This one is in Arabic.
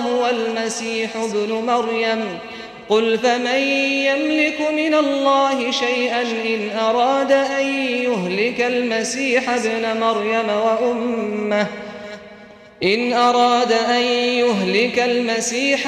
هو المسيح ابن مريم قل فمن يملك من الله شيئا إن أراد أن يهلك المسيح ابن مريم وأمه